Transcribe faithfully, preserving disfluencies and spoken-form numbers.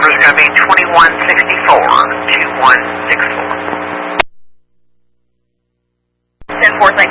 number is going to be twenty-one sixty-four, two one six four. ten four, thank